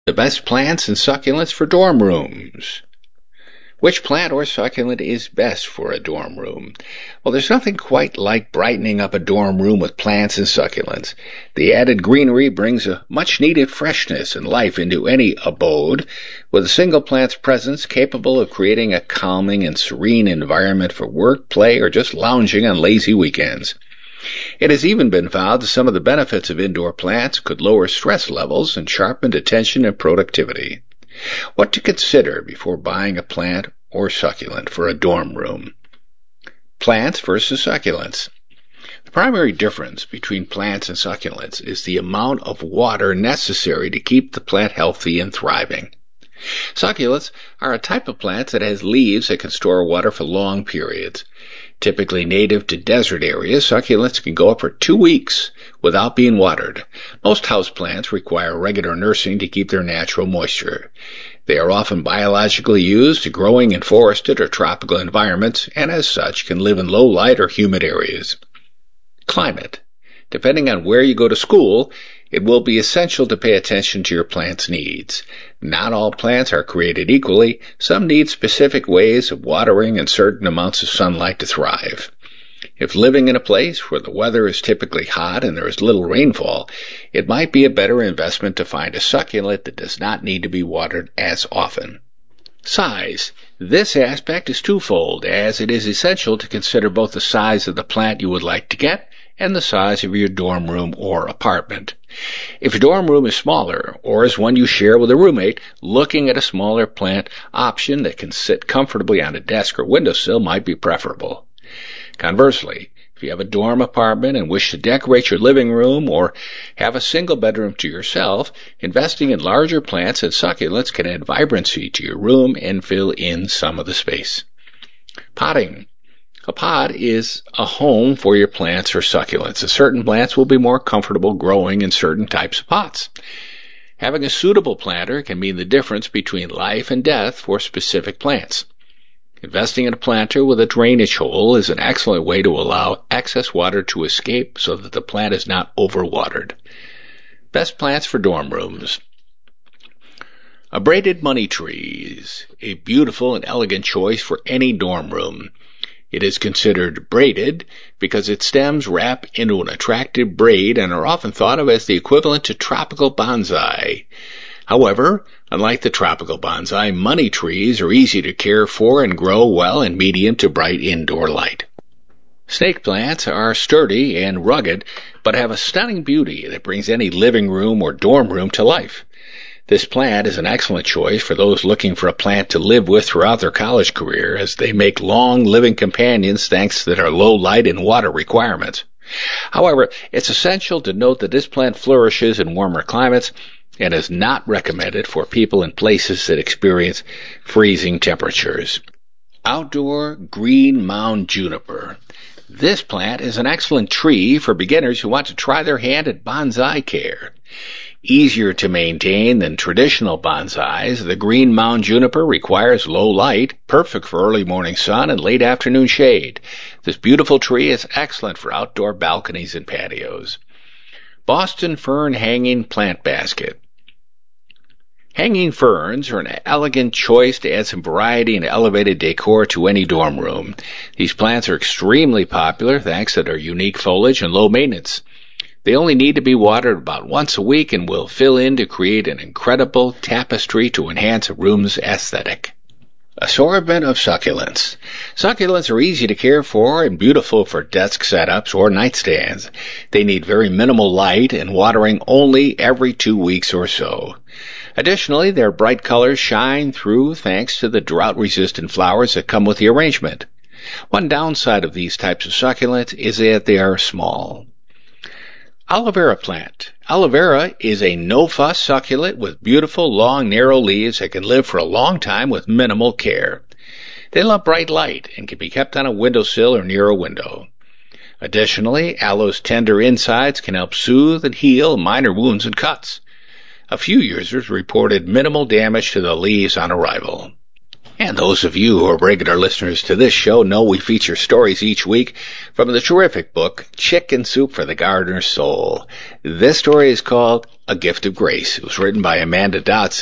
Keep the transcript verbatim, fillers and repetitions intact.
The best plants and succulents for dorm rooms. Which plant or succulent is best for a dorm room? Well, there's nothing quite like brightening up a dorm room with plants and succulents. The added greenery brings a much-needed freshness and life into any abode, with a single plant's presence capable of creating a calming and serene environment for work, play, or just lounging on lazy weekends. It has even been found that some of the benefits of indoor plants could lower stress levels and sharpen attention and productivity. What to consider before buying a plant or succulent for a dorm room. Plants versus succulents. The primary difference between plants and succulents is the amount of water necessary to keep the plant healthy and thriving. Succulents are a type of plant that has leaves that can store water for long periods. Typically native to desert areas, succulents can go up for two weeks without being watered. Most houseplants require regular nursing to keep their natural moisture. They are often biologically used to growing in forested or tropical environments, and as such can live in low light or humid areas. Climate. Depending on where you go to school, it will be essential to pay attention to your plant's needs. Not all plants are created equally. Some need specific ways of watering and certain amounts of sunlight to thrive. If living in a place where the weather is typically hot and there is little rainfall, it might be a better investment to find a succulent that does not need to be watered as often. Size. This aspect is twofold, as it is essential to consider both the size of the plant you would like to get and the size of your dorm room or apartment. If your dorm room is smaller, or is one you share with a roommate, looking at a smaller plant option that can sit comfortably on a desk or windowsill might be preferable. Conversely, if you have a dorm apartment and wish to decorate your living room or have a single bedroom to yourself, investing in larger plants and succulents can add vibrancy to your room and fill in some of the space. Potting. A pot is a home for your plants or succulents, and certain plants will be more comfortable growing in certain types of pots. Having a suitable planter can mean the difference between life and death for specific plants. Investing in a planter with a drainage hole is an excellent way to allow excess water to escape so that the plant is not overwatered. Best plants for dorm rooms. A braided money tree is a beautiful and elegant choice for any dorm room. It is considered braided because its stems wrap into an attractive braid and are often thought of as the equivalent to tropical bonsai. However, unlike the tropical bonsai, money trees are easy to care for and grow well in medium to bright indoor light. Snake plants are sturdy and rugged, but have a stunning beauty that brings any living room or dorm room to life. This plant is an excellent choice for those looking for a plant to live with throughout their college career, as they make long living companions thanks to their low light and water requirements. However, it's essential to note that this plant flourishes in warmer climates and is not recommended for people in places that experience freezing temperatures. Outdoor green mound juniper. This plant is an excellent tree for beginners who want to try their hand at bonsai care. Easier to maintain than traditional bonsais, the green mound juniper requires low light, perfect for early morning sun and late afternoon shade. This beautiful tree is excellent for outdoor balconies and patios. Boston fern hanging plant basket. Hanging ferns are an elegant choice to add some variety and elevated decor to any dorm room. These plants are extremely popular thanks to their unique foliage and low maintenance. They only need to be watered about once a week and will fill in to create an incredible tapestry to enhance a room's aesthetic. Assortment of succulents. Succulents are easy to care for and beautiful for desk setups or nightstands. They need very minimal light and watering only every two weeks or so. Additionally, their bright colors shine through thanks to the drought-resistant flowers that come with the arrangement. One downside of these types of succulents is that they are small. Aloe vera plant. Aloe vera is a no-fuss succulent with beautiful, long, narrow leaves that can live for a long time with minimal care. They love bright light and can be kept on a windowsill or near a window. Additionally, aloe's tender insides can help soothe and heal minor wounds and cuts. A few users reported minimal damage to the leaves on arrival. And those of you who are regular listeners to this show know we feature stories each week from the terrific book, Chicken Soup for the Gardener's Soul. This story is called A Gift of Grace. It was written by Amanda Dotson.